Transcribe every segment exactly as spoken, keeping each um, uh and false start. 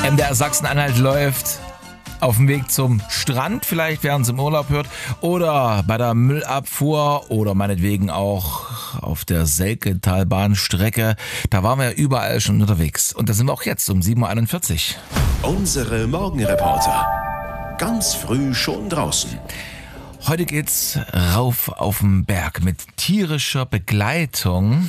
M D R Sachsen-Anhalt läuft auf dem Weg zum Strand, vielleicht während es im Urlaub hört, oder bei der Müllabfuhr oder meinetwegen auch auf der Selketalbahnstrecke. Da waren wir ja überall schon unterwegs. Und da sind wir auch jetzt um sieben Uhr einundvierzig. Unsere Morgenreporter. Ganz früh schon draußen. Heute geht's rauf auf den Berg mit tierischer Begleitung.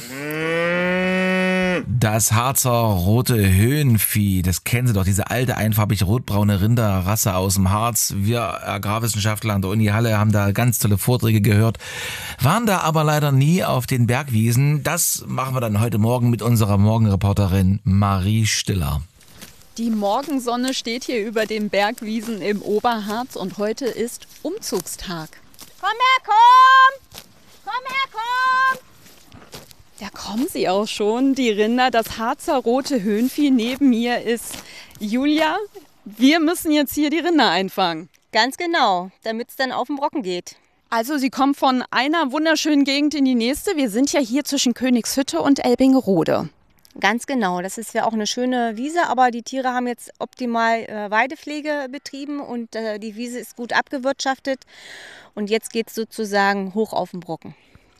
Das Harzer rote Höhenvieh, das kennen Sie doch, diese alte, einfarbig rotbraune Rinderrasse aus dem Harz. Wir Agrarwissenschaftler an der Uni Halle haben da ganz tolle Vorträge gehört, waren da aber leider nie auf den Bergwiesen. Das machen wir dann heute Morgen mit unserer Morgenreporterin Marie Stiller. Die Morgensonne steht hier über den Bergwiesen im Oberharz und heute ist Umzugstag. Komm her, komm! Komm her, komm! Da kommen sie auch schon, die Rinder, das Harzer rote Höhenvieh. Neben mir ist Julia. Wir müssen jetzt hier die Rinder einfangen. Ganz genau, damit es dann auf den Brocken geht. Also sie kommen von einer wunderschönen Gegend in die nächste. Wir sind ja hier zwischen Königshütte und Elbingerode. Ganz genau, das ist ja auch eine schöne Wiese, aber die Tiere haben jetzt optimal äh, Weidepflege betrieben und äh, die Wiese ist gut abgewirtschaftet. Und jetzt geht es sozusagen hoch auf den Brocken.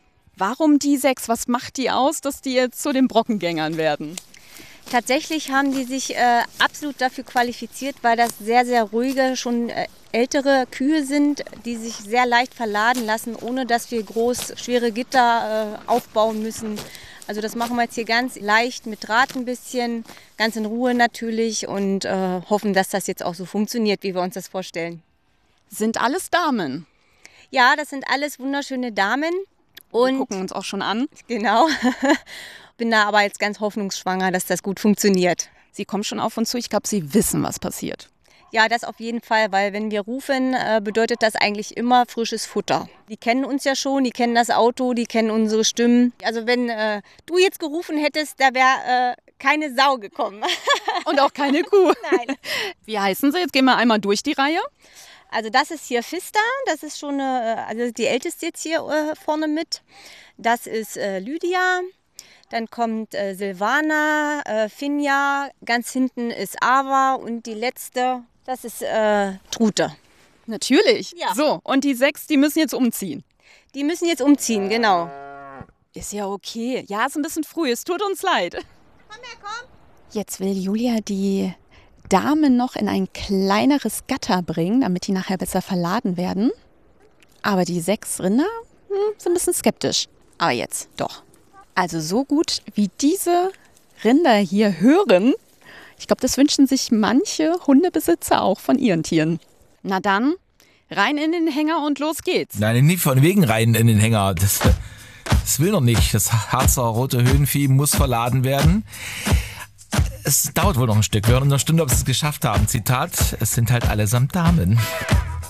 Warum die sechs? Was macht die aus, dass die jetzt zu den Brockengängern werden? Tatsächlich haben die sich äh, absolut dafür qualifiziert, weil das sehr, sehr ruhige, schon äh, ältere Kühe sind, die sich sehr leicht verladen lassen, ohne dass wir groß schwere Gitter äh, aufbauen müssen. Also das machen wir jetzt hier ganz leicht mit Draht ein bisschen, ganz in Ruhe natürlich und äh, hoffen, dass das jetzt auch so funktioniert, wie wir uns das vorstellen. Sind alles Damen? Ja, das sind alles wunderschöne Damen. Und wir gucken uns auch schon an. Genau. Bin da aber jetzt ganz hoffnungsschwanger, dass das gut funktioniert. Sie kommen schon auf uns zu. Ich glaube, Sie wissen, was passiert. Ja, das auf jeden Fall, weil wenn wir rufen, bedeutet das eigentlich immer frisches Futter. Die kennen uns ja schon, die kennen das Auto, die kennen unsere Stimmen. Also wenn äh, du jetzt gerufen hättest, da wäre äh, keine Sau gekommen. Und auch keine Kuh. Nein. Wie heißen sie? Jetzt gehen wir einmal durch die Reihe. Also das ist hier Fista, das ist schon eine, also die älteste jetzt hier äh, vorne mit. Das ist äh, Lydia, dann kommt äh, Silvana, äh, Finja, ganz hinten ist Ava und die letzte, das ist äh, Trute. Natürlich. Ja. So, und die sechs, die müssen jetzt umziehen. Die müssen jetzt umziehen, genau. Ist ja okay. Ja, ist ein bisschen früh, es tut uns leid. Komm her, komm. Jetzt will Julia die Damen noch in ein kleineres Gatter bringen, damit die nachher besser verladen werden. Aber die sechs Rinder hm, sind ein bisschen skeptisch. Aber jetzt doch. Also so gut wie diese Rinder hier hören, ich glaube, das wünschen sich manche Hundebesitzer auch von ihren Tieren. Na dann, rein in den Hänger und los geht's. Nein, nicht von wegen rein in den Hänger. Das, das will noch nicht. Das Harzer rote Höhenvieh muss verladen werden. Es dauert wohl noch ein Stück. Wir hören in einer Stunde, ob sie es geschafft haben. Zitat, es sind halt allesamt Damen.